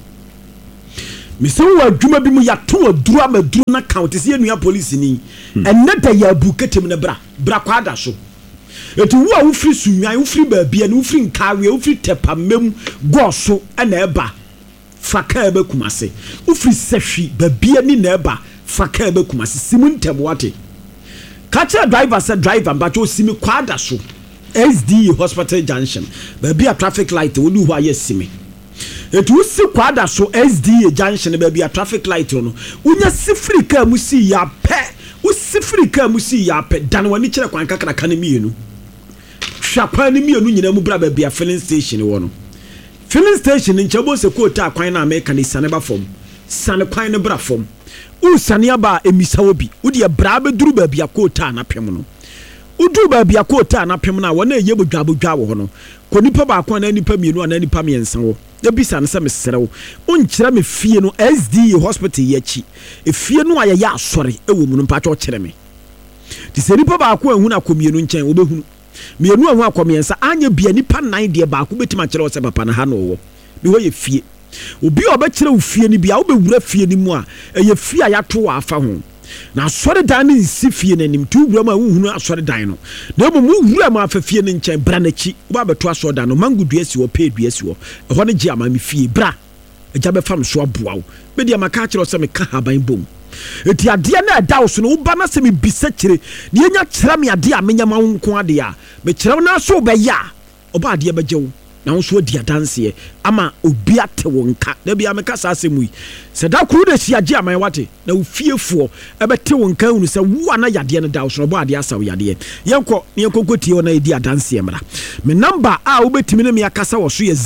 mesɛ wo adwuma bi mu yɛato aduru amaduru na count sɛ yɛnua police ni ɛnɛ da yɛ abu ketem ne bra kwa ada so ɛti wo a wofiri sunwan wofiri baabia ne wofiri nkawe wofiri tepamam gɔso ɛna ɛba fa kaa bɛkum ase wofiri sɛhwi baabia ni na ɛba fa kaa bɛkum ase simu ntɛm wate ka kyerɛ driver sɛ driver mbakyɛ osimi kwa ada so SDA hospital junction baabi a traffic light woni hɔ ayɛ simi etu si kwada so SDA junction baabi a traffic light no unya sifiri ka mu si ya pɛ u sifiri ka mu si ya pɛ dan wani kyerɛ kwan kakra ka ne mienu hwapa ne mienu nyina mu bra baabi a filling station wɔ no filling station nkyɛ bo se kota kwan na America ne sane ba fam sane kwan ne bra fam u sane aba emisa obi u de bra be duru baabi a kota na pem no udu baabi a kota na pem na wona eye bodwa wɔ hɔ no ko nipa ba akwan na nipa mienu na nipa miensa wɔ ebisa ne sɛ meserew onkyerɛ me fie no SDA hospital yachi efie no ayɛ ya asɔre ɛwɔ mu no mpacho kyerɛ me ti sɛ nipa ba akwan hu na komienu nkyɛn obehunu mienu ahu akomiensa anya bia nipa 9 de ba akwa betima kyerɛ sɛ papa na ha no wɔ bi hɔ yɛ fie obi a obɛkyerɛ wo fie ni bia wobɛwura fie ni mu a ɛyɛ fie a yato wɔ afa ho na asɔre dan ne nsi fie n'anim tu wura ma wuhunu asɔre dan no na mu wura ma afa fie ne nkyɛn bra n'akyi wo ba beto asɔre dan no mango dua si wo pe dua si wo ɛhɔ ne gye ama me fie bra agya bɛfam so aboa wo me dia maka kyerɛ sɛ me ka haban bom eti adeɛ na ɛda wo so no wo ba na sɛ me bisa kyerɛ ne nya kyerɛ me adeɛ a menya ma wo nko adeɛ a me kyerɛ na so bɛyɛ a ɔba adeɛ bɛgye wo na wo so adi adanseɛ ama obi ate wo nka da bia meka saa asɛm yi sɛ da kuru da si agye aman wate na wo fiefoɔ ɛbɛte wo nka hunu sɛ wo ana yadeɛ no da wo so bɔ adeɛ asa wo yadeɛ yɛnkɔ tie wo na yɛdi adanseɛ mmra me number a wobɛtumi ne me akasa wɔ so yɛ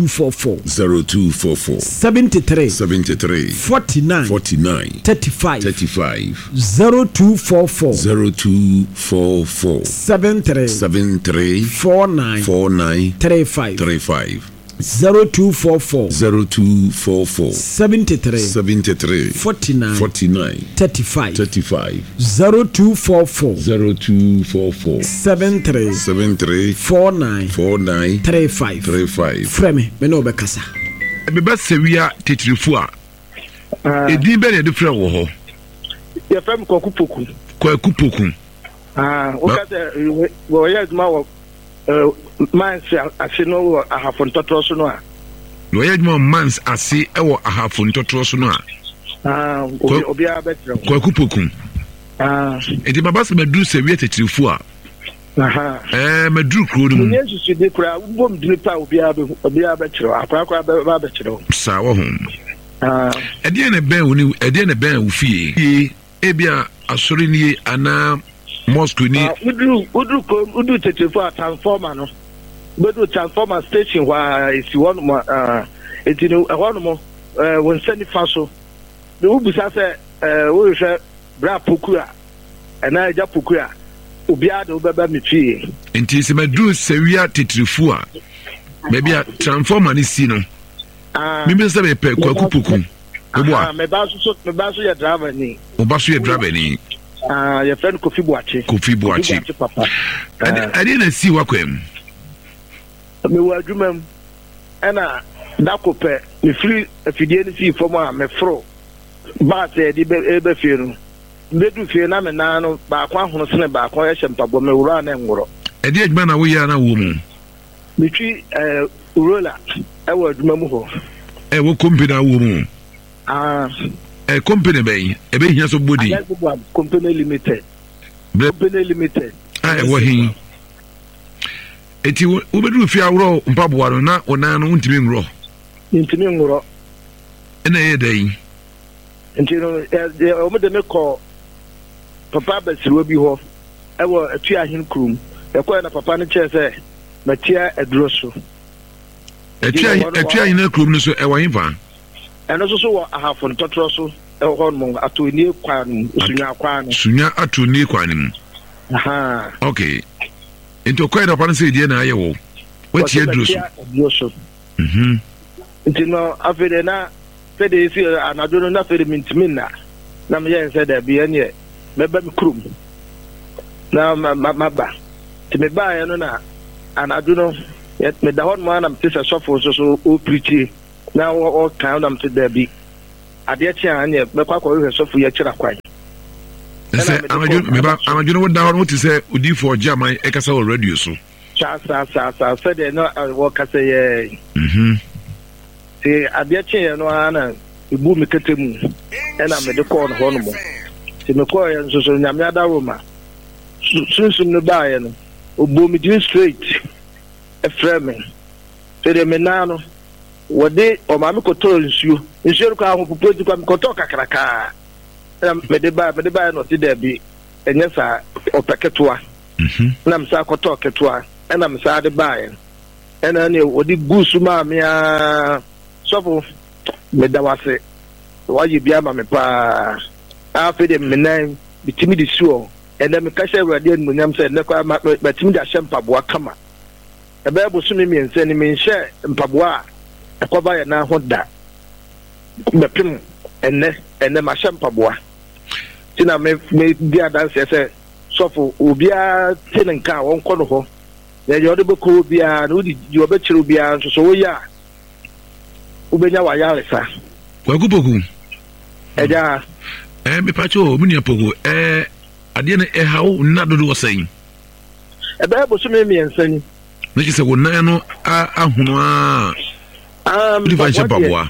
0244 73 49 35 0244 73 49 35 0244 73 49 35 0244 73 49 35 frame me no be kasa be ba sewia tetrifu a edin be ne de frɛ wo ho ye fam Kwakupoku o ka wo ye ma wo mans ase no ahafo ntotoro so no a no yɛ dwuma mans ase ɛwɔ ahafo ntotoro so no a obi abɛtrɛ Kwakupoku edi baba se maduru sewia tetrifu a maduru kuro no mu ne nsusu de kura bom dripa obi abɛtrɛ akwa abɛtrɛ sa wo ho ɛdeɛ ne bɛn wo fie ebia asɔre nie ana mosque ni udu tetefu a transformer no bedu transformer station wa esi one mo etinu ehonu mo won sani faso de ubusa se wo hwɛ bra pokura na eja pokura obi ade obeba metwie enti se madru sewia tetefu a maybe a transformer ni si no mimi se be pe Kwakupoku ebo me ba so ye driver ni your friend Kofi Boachi papa I didn't see wakwem me wa adwuma na dakope me free afidie ni fi fom a me fro ba se di be fie no bedu fie na me na no ba kwa hono sene ba kwa ye hempabo me wura na ngoro e di adwuma na wo ya na wo mu me twi urola e wa adwuma mu ho e wo company wo mu company bay e be hia so body company limited wo hin eti wo bedu fi awro mpaboa no na ona no ntimi ngro ena ye dai enti no o me de me ko papa besiru bi ho ewo atua hin krum ekwa na papa no che se matia aduro so atua hin krum no so ewo hin fa eno so wo ahafo ntotro so ewo no ato ni kwan sunya ato ni kwan aha okay into kwa da pan se die na aye wo wati aduro so ntino afede na fede isi anadoro na fede mintimina na me yen se da bi ene meba mi krum na maba ti me ba ye no na anadoro me da hon ma na mtisa sofo so o preach na o kan na mte da bi ade chi anye me kwa kwa sofo ye kira kwan se amaju no da hon muti se odi for jaman e kasa o radio so sa se de no wo kasa ye ti ade chi ye no ana ibu mi ketemu ena me de call ho no mo ti me call ye so nyame adawo ma sunsun no ba ye no obo mi din straight e frame ti de me na no wo de o ma mi ko to nsuo ko ahun pupo ti ko mi ko to kakraka me de ba no ti de bi enye sa opeketoa na msa ko to ketoa ena msa de ba ye ena ne wo di gusu ma me a sofo me da wase waji bia ma me pa afi de menan bitimi de suo enda me ka hye wade anu nyam se ne kwa batimi da hye mpaboa kama ebe bosu me miense ni me hye mpaboa akoba ya na ho da bepim enne ma hye mpaboa tina me bia dance se sofo obia tinenka won kono ho ya yode beko bia no di obe chiru bia so wo ya ubenya wa yaresa kwa kupoku eja me pacho muni apoku ade na hawo na dodo wasan ebe bosu me miensan na kise wo nan no ahunu division paboa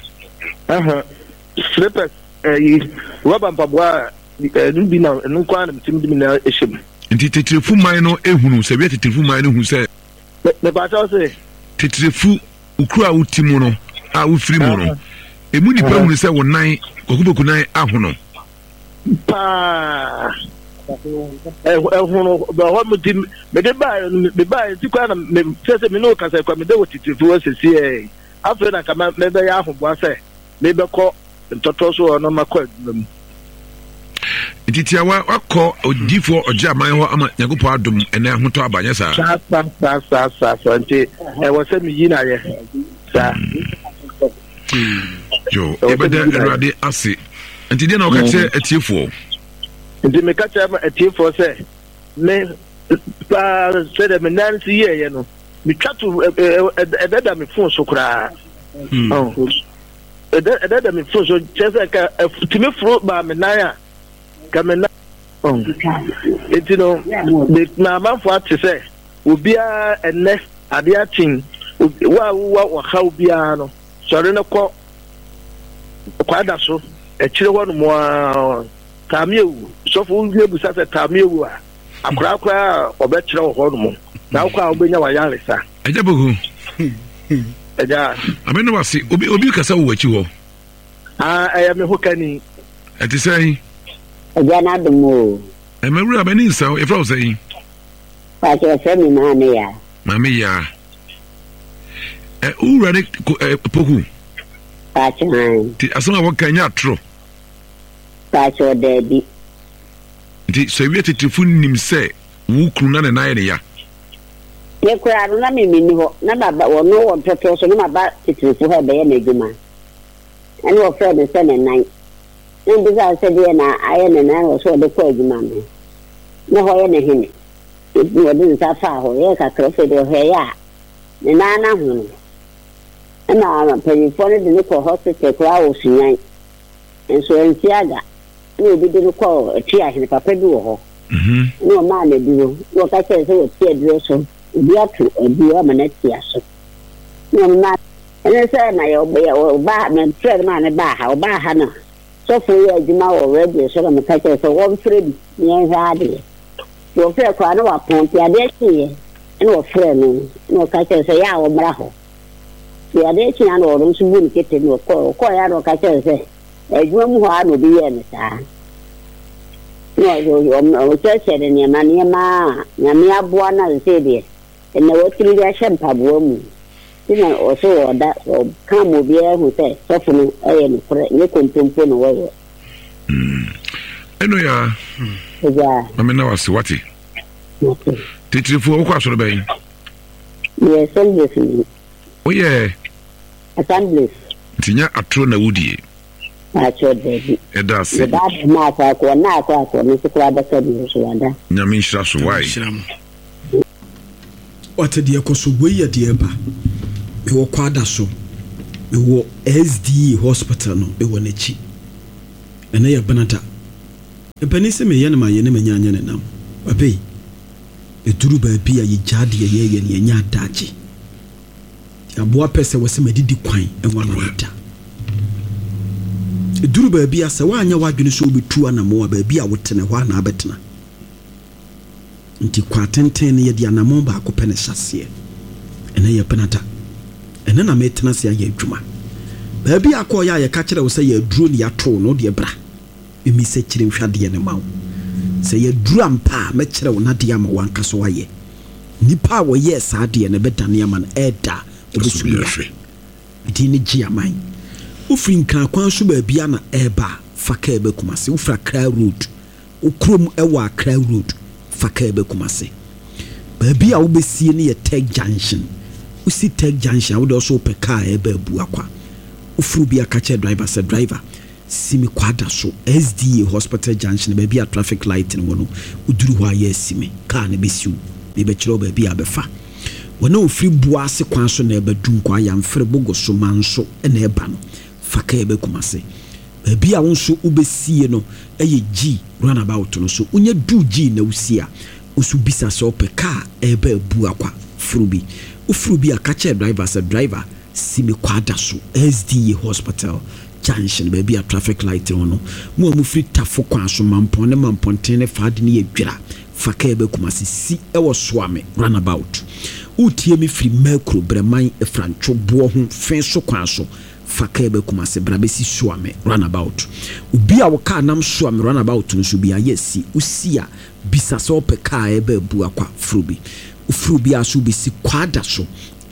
slippers rubber paboa nubi na nkwa na mtimi na ehim nti tetrefu man no ehunu se bi tetrefu man no hu se me pacho se tetrefu ukura utimu no a ufiri mu no emu nipa hunu se wo nan kokuboku nan ahono pa ehunu ba ho mutim me de ba ti kwa na me se me no kasa kwa me de wotitifu wasesi afa na kama me be ya ahobo se me be ko ntoto so no makọ adum ititia wakọ odifo ojaman ho ama nyagopo adum ene ahoto abanye sa sa nti wo se mi yi na ye sa yo ebede erade ase nti de na okache atiefo nti me kacha ma atiefo se me pa se de me nansi ye no mi twatu ededa me phone so kura ededa me phone so chese ka timi fro ba me nan a ka me na enti no de na manfo ate se obia enne ade atin wa ha obia no sori na ko kwada so ekire wonu mo tamiewu sofo ngebu sase tamiewu a akra obekire ho no na kwa obenya wa yaresa ejabogu eja ameno wasi obi kasa wo wachi ho eya me hokani ati sai eja na dum emewura abani nsa e fra sai pa ke se mi mame ya urade poku Pachan. Ti asoma wakanya atro. Pacho dedi. Ti so wi tetefu nim se wo kunu na na ya. Ye kura na mimi ni ho na baba wo no wo toto so na baba tetefu ha be ya na eduma. Ani wo friend se na nan. Ndi za se de na aye na na wo so de ko eduma me. Na ho ye na hini. Wo de sa fa ho ye ka krofe de ho ya. Ni na hu. Na penifone de ko hospital kwa osuyan enso ensiaga ni obi de ko tia hene papa bi wo ho no ma na duro wo ka se o tia duro so obi atu obi o ma na tia so no ma ene se na yo ba na trade ma na ba ha na so fo ye adwuma wo radio so na ka se so wo fredi ni ha de wo fe kwa na wa pon tia de tie ene wo fredi no ka se ya wo mra ho ya de chi ana orun su bun kete no ko ya no ka che se ejuma mu ha no bi ye ne sa o chese de ne ma na me aboa na se de na wotiri ya shempa boa mu tina o so oda ka mo bia hu se sofu no eye no kore ne kontompo no wo eno ya amena wasi wati titrifu o kwa so ben yes assembly oye assembly tinya atro na wudie acho baby edase ba ma kwa ko na kwa ko ni kwa da ka bi so wada nyame nshira so wai Otede ekoso boye de ba me wo kwada so me wo SDA hospital no me wo nachi ene ya banata e pani se me ye na ma ye ne manya anya ne nam babe e duru ba bi ya ye jade ye ne nya daje aboa pese wo se medidi kwan e wo no da e duru ba bi asa wa anya wadwene so obetu anamo ba bi a wotene hwa na abetena nti kwatenten ye dia na momba akopene hyase ene ye penata ene na metena se ya adwuma ba bi akoya ye ka kire wo se ye duro ni ato no de bra emi se kire hwade ne mawo se ye duro ampa me kire wo na de ama wanka so waye nipa wo ye sa de ne bedane ama na eda obesu yafe di ni gi aman ufrin kan kwan so ba bia na eba faka ebe kumase ufra Accra road ukrom ewa Accra road faka ebe kumase ba bia wo besie ne ye Tech Junction usi Tech Junction wo de so pe car ebe bu akwa ufru bia ka che driver se driver simi kwada so SDA hospital junction ba bia traffic light ne wono uduru ho aye simi car ne besiu be be kiro ba bia befa wona ofri bua se kwan so na eba dun kwa ya mfre bogo so manso na eba no faka ebe kumase ba bia wonso ubesie no eye G runabout no so unya du G na usia usu bisa so pe car ebe bu akwa frubi ufrubi akache driver se driver simi kwada so SDA hospital junction baby a traffic light no mo amufri tafo kwan so mampon ne mamponten ne faade ne yedwira faka ebe kumase si ewo soame runabout utie mi free macro breman efrancho bo ho fen so kwan so faka ebe kumase brabesi soame runabout ubi a woka nam soame runabout no so bia yesi usia bisa so pe ka ebe bu akwa frubi ufrubi aso bisi kwada so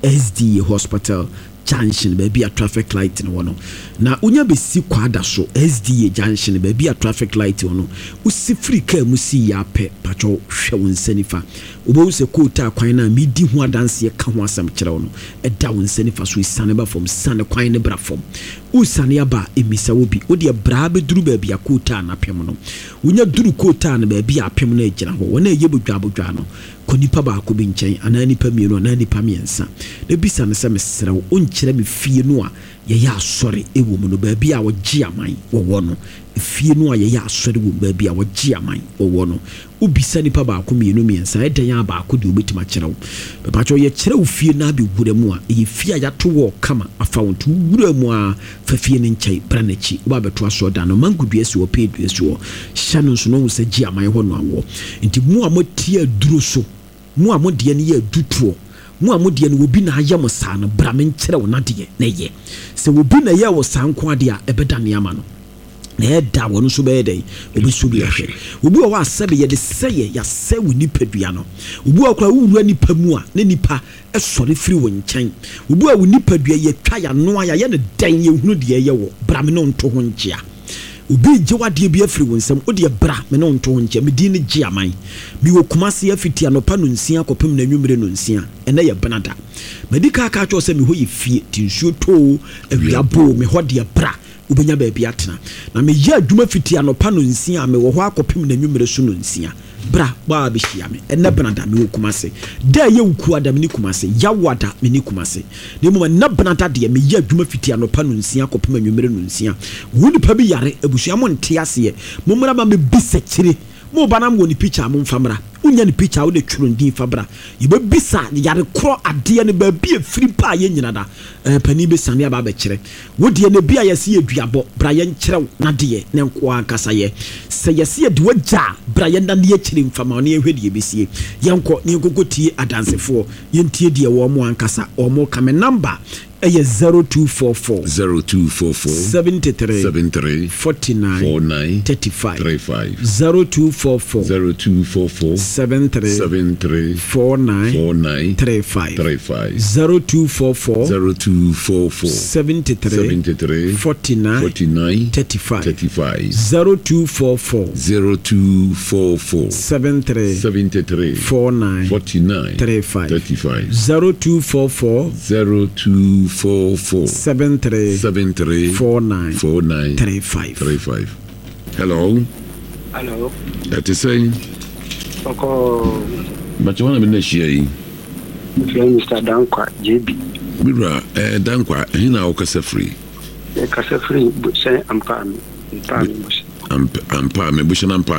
SDA hospital junction baby a traffic light no wono na unya besi kwada so SDA junction baby a traffic light wono usi free car musi ya pe pacho hwe wonsanifa obo se kota kwan na medi ho adanse ye ka ho asam kire wono eda wonsanifa so isane ba from sane kwan ne bra from usane aba emisa wobi odi bra be duru baby a kota na pem no unya duru kota na baby a pem na ejira ho wona eye bodwa no konipa ba ko bi nchen anani pa mienu anani pa miensa na bisa ne se mesere wo onkyere me fie no a ye ya asore ewo mu no baby a wo gi aman wo no fie no a ye ya asore wo baby a wo gi aman wo no ubisa nipa ba ko mienu miensa edan ba ko de obetima kire wo baba cho ye kire wo fie na be gure mu a ye fie a ya to wo kama afa wo to gure mu a fa fie ne nkyai branachi wo ba beto aso da no mangudua si wo pedua si wo hyano so no wo se gi aman ho no awo nti mu a motie aduro so mu amode ne ye dutuo mu amode ne obi na ayam saa no bra men kire wo na de na ye se obi na ye wo saa nko ade a ebedane ama no na eda wo no so be dey obi so bi ahwe obi wo asebe ye de seye ya se wo nipadua no obi akwa wuru nipa mu a na nipa esore firi wo nkyɛn obi a wo nipadua ye twa ya no ya ye ne dan ye hunu de ye wo bra men no nto ho nkia obi jewade bi afiri wonsam odi bra me no nto nche me di ne gi aman mi wo kumase afiti anopa no nsia kopem na nwumre no nsia ene ye benada medika ka cho se me ho ye fie tinsuo to awiabo me ho de bra ubenya ba bia atena na me ye adwuma fiti anopa no nsia me wo ho akopem na nwumre so no nsia bra ba bi hia me ene benada me wo kumase da ye wuku adam ni kumase ya wada me ni kumase ne mo na benada de me ye adwuma fiti anopa no nsia kopem nwumre no nsia wo nipa bi yare abusua mo nte ase ye mo mra ma me bisa kire mo banam wo ni picture mo mfamra unya ne picture wo de twurundin fabra yebebisa yare kro ade ne ba bia firi pa ye nyina da pani be sane aba ba kire wo de ne bia yesi aduabo bra ye nkyerew na de ne nko akasa ye se yesi ade wagya bra ye na ne kire mfama ne ehwede yebesie yenko ne gogotie adansefo yentie de wo mo ankasa o mo kame number 0244 73 49 35 0244 73 49 35 0244 73 49 35 0244 73 49 35 0244 73 49 35. Hello. That is saying. But you want to be next year. Mr. Dankwa, JB. Mira, Dankwa, he now Casa free. Casa free, but say I'm palm. I'm palm, bush and